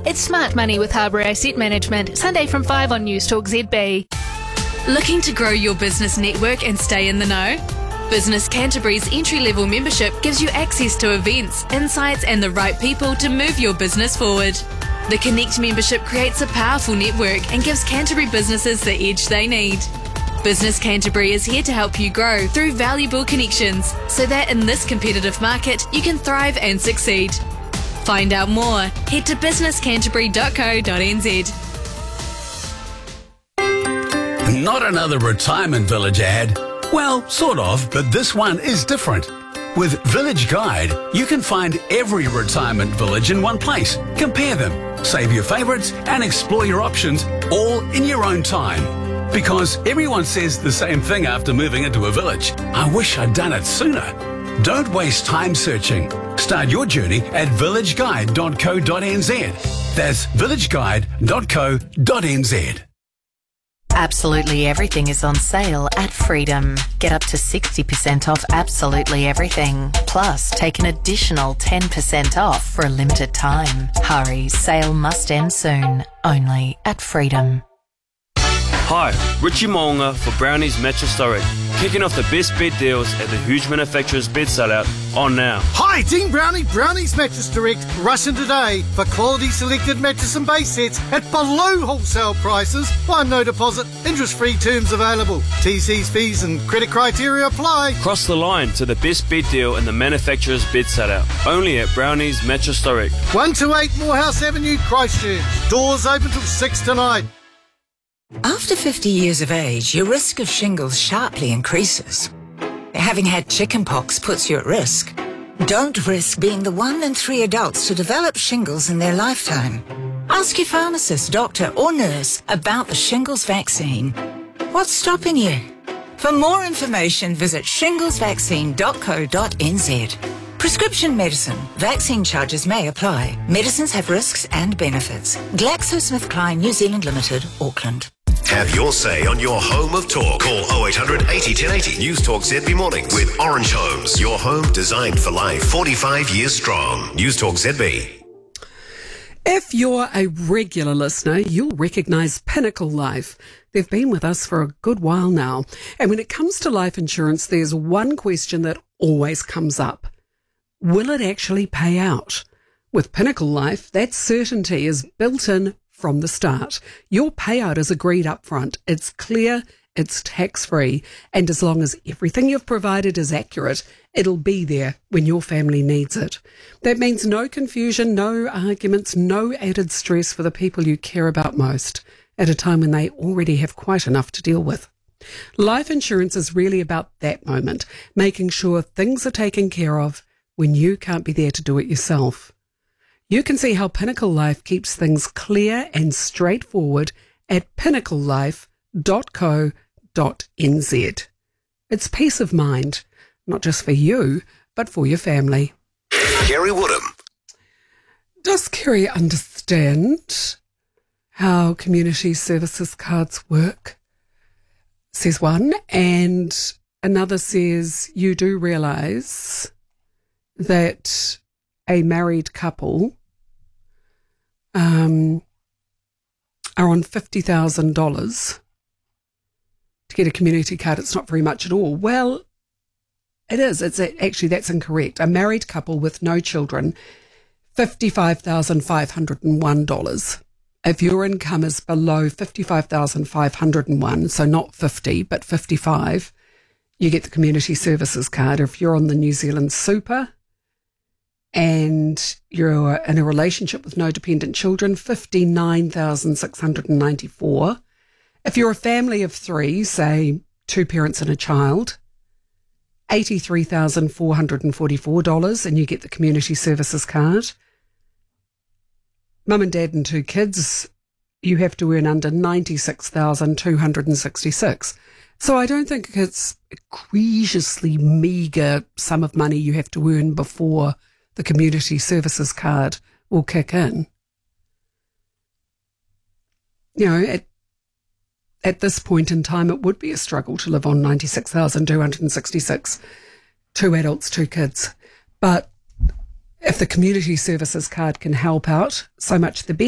It's Smart Money with Harbour Asset Management, Sunday from 5 on News Talk ZB. Looking to grow your business network and stay in the know? Business Canterbury's entry-level membership gives you access to events, insights and the right people to move your business forward. The Connect membership creates a powerful network and gives Canterbury businesses the edge they need. Business Canterbury is here to help you grow through valuable connections so that in this competitive market you can thrive and succeed. Find out more, head to businesscanterbury.co.nz. Not another retirement village ad. Well, sort of, but this one is different. With Village Guide, you can find every retirement village in one place. Compare them, save your favourites and explore your options all in your own time. Because everyone says the same thing after moving into a village. I wish I'd done it sooner. Don't waste time searching. Start your journey at villageguide.co.nz. That's villageguide.co.nz. Absolutely everything is on sale at Freedom. Get up to 60% off absolutely everything. Plus, take an additional 10% off for a limited time. Hurry, sale must end soon. Only at Freedom. Hi, Richie Moonga for Brownie's Mattress Direct. Kicking off the best bed deals at the huge manufacturer's bed sellout on now. Hi, Team Brownie, Brownie's Mattress Direct. Rushing today for quality selected mattress and base sets at below wholesale prices. No deposit, interest-free terms available. TC's fees and credit criteria apply. Cross the line to the best bed deal in the manufacturer's bed sellout. Only at Brownie's Mattress Direct. 128 Morehouse Avenue, Christchurch. Doors open till 6 tonight. After 50 years of age, your risk of shingles sharply increases. Having had chickenpox puts you at risk. Don't risk being the 1 in 3 adults to develop shingles in their lifetime. Ask your pharmacist, doctor or nurse about the shingles vaccine. What's stopping you? For more information, visit shinglesvaccine.co.nz. Prescription medicine. Vaccine charges may apply. Medicines have risks and benefits. GlaxoSmithKline New Zealand Limited, Auckland. Have your say on your home of talk. Call 0800 80 1080. News Talk ZB Mornings with Orange Homes. Your home designed for life. 45 years strong. News Talk ZB. If you're a regular listener, you'll recognise Pinnacle Life. They've been with us for a good while now. And when it comes to life insurance, there's one question that always comes up. Will it actually pay out? With Pinnacle Life, that certainty is built in from the start. Your payout is agreed up front. It's clear, it's tax-free, and as long as everything you've provided is accurate, it'll be there when your family needs it. That means no confusion, no arguments, no added stress for the people you care about most at a time when they already have quite enough to deal with. Life insurance is really about that moment, making sure things are taken care of when you can't be there to do it yourself. You can see how Pinnacle Life keeps things clear and straightforward at pinnaclelife.co.nz. It's peace of mind, not just for you, but for your family. Kerry Woodham. Does Kerry understand how community services cards work? Says one, and another says you do realise that a married couple are on $50,000 to get a community card. It's not very much at all. Well, it is. Actually, that's incorrect. A married couple with no children, $55,501. If your income is below $55,501, so not 50, but 55, you get the community services card. If you're on the New Zealand Super and you're in a relationship with no dependent children, $59,694. If you're a family of 3, say 2 parents and a child, $83,444, and you get the community services card. Mum and dad and 2 kids, you have to earn under $96,266. So I don't think it's egregiously meagre sum of money you have to earn before the community services card will kick in. You know, at this point in time, it would be a struggle to live on $96,266, 2 adults, 2 kids. But if the community services card can help out, so much the better.